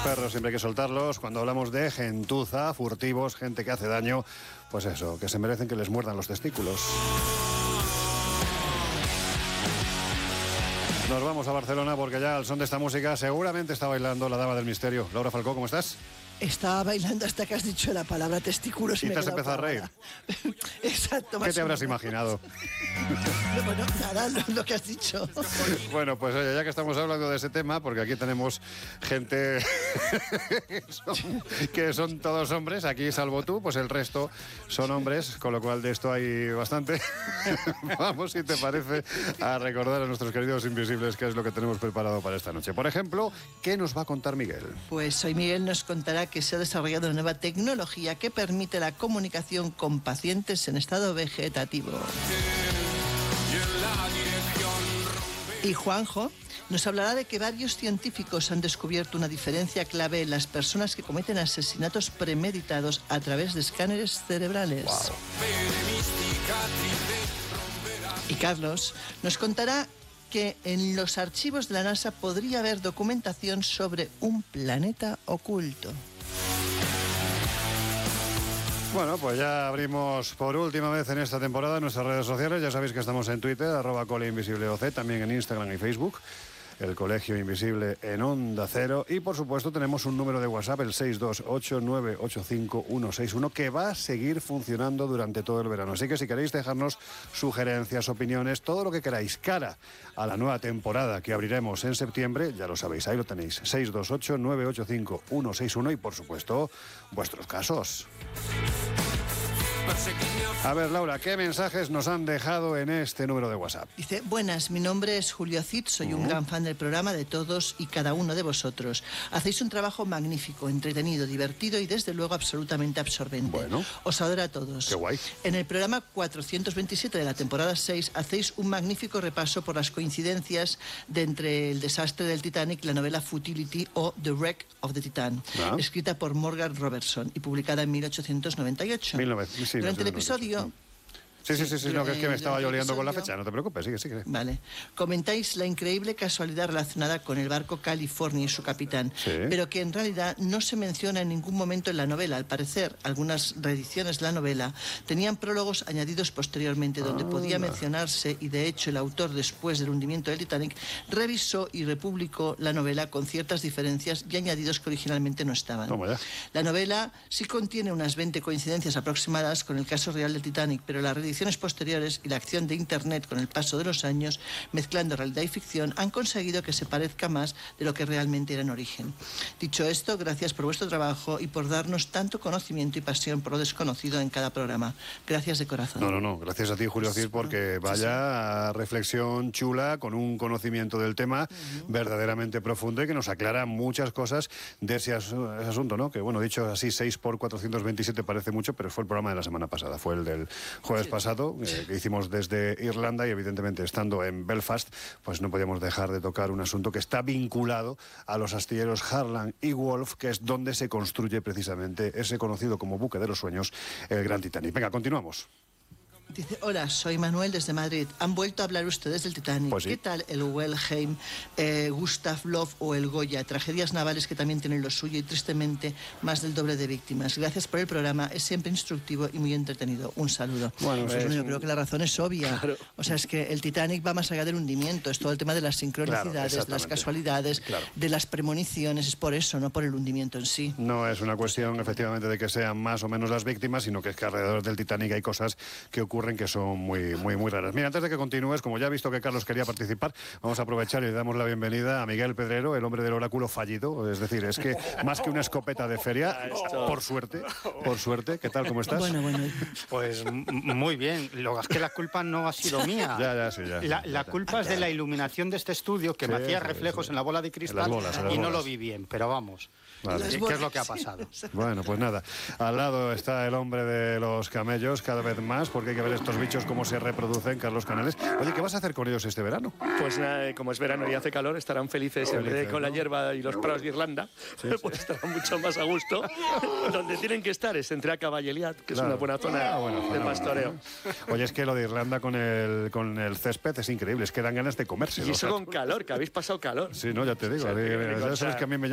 Perros siempre hay que soltarlos. Cuando hablamos de gentuza, furtivos, gente que hace daño, pues eso, que se merecen que les muerdan los testículos. Nos vamos a Barcelona porque ya al son de esta música seguramente está bailando la dama del misterio. Laura Falcó, ¿cómo estás? Estaba bailando hasta que has dicho la palabra testículos y te has empezado a reír. Exacto. ¿Qué te habrás imaginado? No, bueno, nada, lo que has dicho. Bueno, pues oye, ya que estamos hablando de ese tema, porque aquí tenemos gente que son todos hombres, aquí salvo tú, pues el resto son hombres, con lo cual de esto hay bastante. Vamos, si te parece, a recordar a nuestros queridos invisibles qué es lo que tenemos preparado para esta noche. Por ejemplo, ¿qué nos va a contar Miguel? Pues hoy Miguel nos contará que se ha desarrollado una nueva tecnología que permite la comunicación con pacientes en estado vegetativo. Y Juanjo nos hablará de que varios científicos han descubierto una diferencia clave en las personas que cometen asesinatos premeditados a través de escáneres cerebrales. Wow. Y Carlos nos contará que en los archivos de la NASA podría haber documentación sobre un planeta oculto. Bueno, pues ya abrimos por última vez en esta temporada nuestras redes sociales. Ya sabéis que estamos en Twitter, @coleinvisibleoc, también en Instagram y Facebook. El Colegio Invisible en Onda Cero. Y, por supuesto, tenemos un número de WhatsApp, el 628985161, que va a seguir funcionando durante todo el verano. Así que si queréis dejarnos sugerencias, opiniones, todo lo que queráis cara a la nueva temporada que abriremos en septiembre, ya lo sabéis, ahí lo tenéis, 628985161 y, por supuesto, vuestros casos. A ver, Laura, ¿qué mensajes nos han dejado en este número de WhatsApp? Dice, buenas, mi nombre es Julio Cid, soy un gran fan del programa, de todos y cada uno de vosotros. Hacéis un trabajo magnífico, entretenido, divertido y desde luego absolutamente absorbente. Bueno. Os adoro a todos. Qué guay. En el programa 427 de la temporada 6 hacéis un magnífico repaso por las coincidencias de entre el desastre del Titanic y la novela Futility o The Wreck of the Titan, escrita por Morgan Robertson y publicada en 1898. Durante el episodio... Sí, no, que es que me estaba yo liando con la fecha, no te preocupes, sigue. Vale. Comentáis la increíble casualidad relacionada con el barco California y su capitán, pero que en realidad no se menciona en ningún momento en la novela. Al parecer, algunas reediciones de la novela tenían prólogos añadidos posteriormente donde podía mencionarse, y de hecho el autor, después del hundimiento del Titanic, revisó y republicó la novela con ciertas diferencias y añadidos que originalmente no estaban. La novela sí contiene unas 20 coincidencias aproximadas con el caso real del Titanic, pero la reediciones posteriores y la acción de Internet con el paso de los años, mezclando realidad y ficción, han conseguido que se parezca más de lo que realmente era en origen. Dicho esto, gracias por vuestro trabajo y por darnos tanto conocimiento y pasión por lo desconocido en cada programa. Gracias de corazón. No, gracias a ti, Julio Cid, porque vaya reflexión chula, con un conocimiento del tema verdaderamente profundo y que nos aclara muchas cosas de ese asunto, ¿no? Que, bueno, dicho así, 6 por 427 parece mucho, pero fue el programa de la semana pasada, fue el del jueves pasado, que hicimos desde Irlanda, y evidentemente estando en Belfast, pues no podíamos dejar de tocar un asunto que está vinculado a los astilleros Harland y Wolff, que es donde se construye precisamente ese conocido como buque de los sueños, el Gran Titanic. Venga, continuamos. Dice, hola, soy Manuel desde Madrid. Han vuelto a hablar ustedes del Titanic. Pues sí. ¿Qué tal el Wilhelm, Gustav Loff o el Goya? Tragedias navales que también tienen lo suyo y tristemente más del doble de víctimas. Gracias por el programa, es siempre instructivo y muy entretenido. Un saludo. Bueno, yo creo que la razón es obvia. Claro. O sea, es que el Titanic va más allá del hundimiento. Es todo el tema de las sincronicidades, de las casualidades, de las premoniciones. Es por eso, no por el hundimiento en sí. No es una cuestión, efectivamente, de que sean más o menos las víctimas, sino que es que alrededor del Titanic hay cosas que ocurren que son muy raras. Mira, antes de que continúes, como ya he visto que Carlos quería participar, vamos a aprovechar y le damos la bienvenida a Miguel Pedrero, el hombre del oráculo fallido. Es decir, es que más que una escopeta de feria, por suerte, ¿qué tal? ¿Cómo estás? Bueno. Pues muy bien. Lo es que la culpa no ha sido mía. La culpa es de la iluminación de este estudio, que me hacía reflejos en la bola de cristal y no lo vi bien, pero vamos. Vale. ¿Qué es lo que ha pasado? Bueno, pues nada, al lado está el hombre de los camellos, cada vez más, porque hay que ver estos bichos cómo se reproducen, Carlos Canales. Oye, ¿qué vas a hacer con ellos este verano? Pues nada, como es verano y hace calor, estarán felices en vez de con la hierba y los prados de Irlanda, pues estarán mucho más a gusto. Donde tienen que estar es entre Acaba y Eliat, que es una buena zona de pastoreo. Oye, es que lo de Irlanda con el césped es increíble, es que dan ganas de comérselo. Y eso con calor, que habéis pasado calor. Sí, no, ya te digo. Ya sabes que a mí me